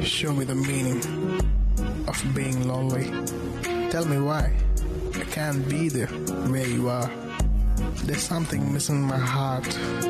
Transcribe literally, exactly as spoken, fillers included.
Show me the meaning of being lonely. Tell me why I can't be there where you are. There's something missing in my heart.